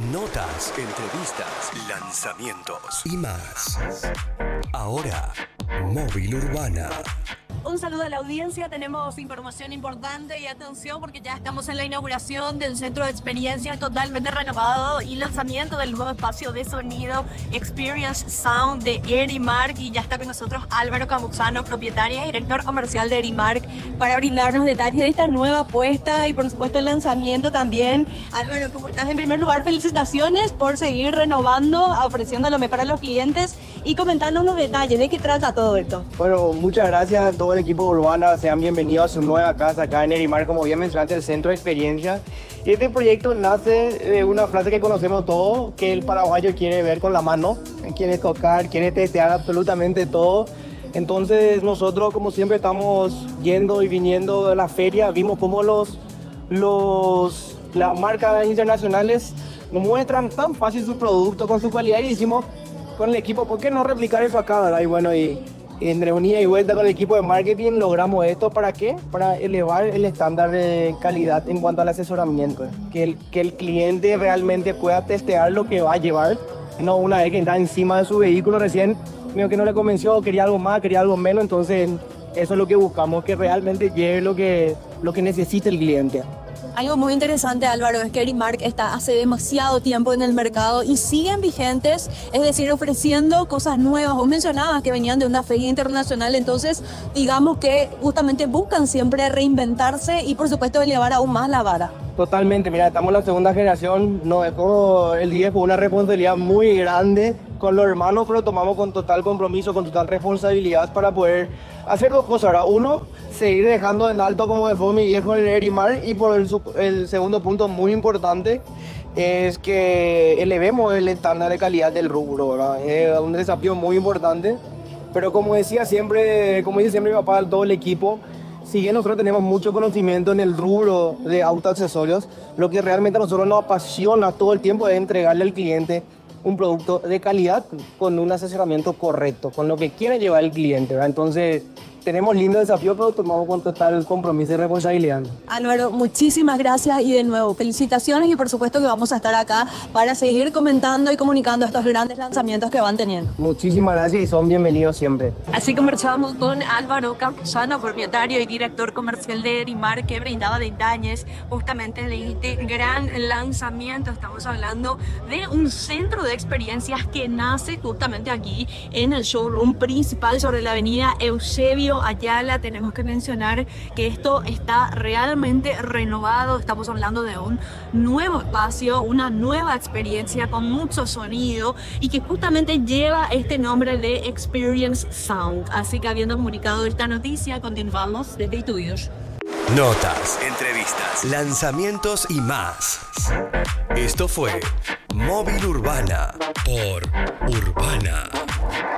Notas, entrevistas, lanzamientos y más. Ahora, Móvil Urbana. Un saludo a la audiencia, tenemos información importante y atención porque ya estamos en la inauguración del centro de experiencias totalmente renovado y lanzamiento del nuevo espacio de sonido Experience Sound de Erimark, y ya está con nosotros Álvaro Camusano, propietario y director comercial de Erimark, para brindarnos detalles de esta nueva apuesta y por supuesto el lanzamiento también. Álvaro, ¿cómo estás? En primer lugar, felicitaciones por seguir renovando, ofreciendo lo mejor a los clientes y comentando los detalles de qué trata todo esto. Bueno, muchas gracias a todo el equipo Urbana, sean bienvenidos a su nueva casa acá en Erimark, como bien mencionaste, el centro de experiencia. Este proyecto nace de una frase que conocemos todos, que el paraguayo quiere ver con la mano, quiere tocar, quiere testear absolutamente todo. Entonces nosotros, como siempre, estamos yendo y viniendo de la feria, vimos cómo las marcas internacionales nos muestran tan fácil su producto con su calidad, y decimos con el equipo, ¿por qué no replicar eso acá, verdad? Y bueno, y en reunida y vuelta con el equipo de marketing logramos esto. ¿Para qué? Para elevar el estándar de calidad en cuanto al asesoramiento. Que el cliente realmente pueda testear lo que va a llevar. No una vez que está encima de su vehículo recién, medio que no le convenció, quería algo más, quería algo menos. Entonces eso es lo que buscamos, que realmente lleve lo que necesita el cliente. Algo muy interesante, Álvaro, es que Erimark está hace demasiado tiempo en el mercado y siguen vigentes, es decir, ofreciendo cosas nuevas. Vos mencionabas que venían de una feria internacional, entonces digamos que justamente buscan siempre reinventarse y por supuesto elevar aún más la vara. Totalmente, mira, estamos en la segunda generación, nos dejó el 10 con una responsabilidad muy grande con los hermanos, pero tomamos con total compromiso, con total responsabilidad para poder hacer dos cosas. Ahora, uno, seguir dejando en alto como dejó mi viejo en Erimark, y por el segundo punto muy importante es que elevemos el estándar de calidad del rubro, ¿verdad? Es un desafío muy importante, pero como dice siempre mi papá, todo el equipo, si bien nosotros tenemos mucho conocimiento en el rubro de autoaccesorios, lo que realmente a nosotros nos apasiona todo el tiempo es entregarle al cliente un producto de calidad con un asesoramiento correcto, con lo que quiere llevar el cliente, ¿verdad? Entonces, tenemos lindo desafío, pero tomamos con total compromiso y responsabilidad. Álvaro, muchísimas gracias y de nuevo felicitaciones, y por supuesto que vamos a estar acá para seguir comentando y comunicando estos grandes lanzamientos que van teniendo. Muchísimas gracias y son bienvenidos siempre. Así conversamos con Álvaro Camusano, propietario y director comercial de Erimark, que brindaba detalles justamente de este gran lanzamiento. Estamos hablando de un centro de experiencias que nace justamente aquí en el showroom principal sobre la avenida Eusebio Ayala. Tenemos que mencionar que esto está realmente renovado. Estamos hablando de un nuevo espacio, una nueva experiencia con mucho sonido y que justamente lleva este nombre de Experience Sound. Así que habiendo comunicado esta noticia, continuamos desde estudios. Notas, entrevistas, lanzamientos y más. Esto fue Móvil Urbana por Urbana.